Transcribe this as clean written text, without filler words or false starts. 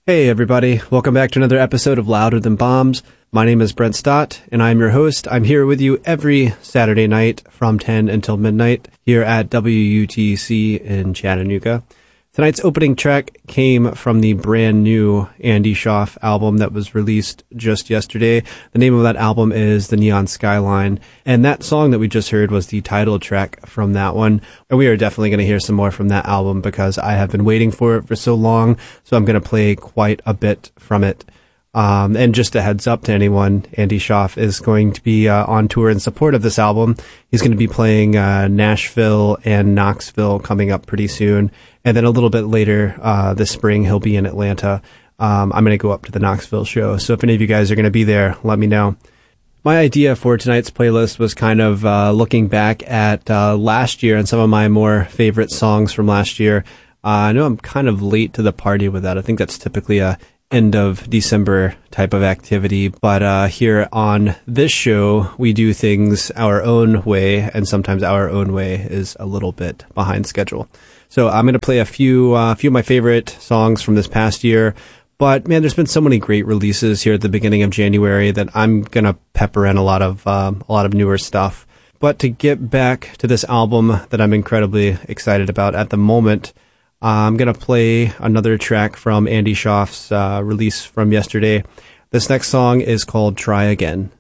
Hey everybody, welcome back to another episode of Louder Than Bombs. My name is Brent Stott, and I'm your host. I'm here with you every Saturday night from 10 until midnight here at WUTC in Chattanooga. Tonight's opening track came from the brand new Andy Schaaf album that was released just yesterday. The name of that album is The Neon Skyline, and that song that we just heard was the title track from that one. And we are definitely going to hear some more from that album because I have been waiting for it for so long, so I'm going to play quite a bit from it. And just a heads up to anyone, Andy Schaaf is going to be on tour in support of this album. He's going to be playing Nashville and Knoxville coming up pretty soon. And then a little bit later this spring, he'll be in Atlanta. I'm going to go up to the Knoxville show. So if any of you guys are going to be there, let me know. My idea for tonight's playlist was kind of looking back at last year and some of my more favorite songs from last year. I know I'm kind of late to the party with that. I think that's typically a end of December type of activity, but here on this show we do things our own way, and sometimes our own way is a little bit behind schedule. So I'm going to play a few of my favorite songs from this past year, but man, there's been so many great releases here at the beginning of January that I'm going to pepper in a lot of newer stuff. But to get back to this album that I'm incredibly excited about at the moment, I'm going to play another track from Andy Schaaf's release from yesterday. This next song is called Try Again.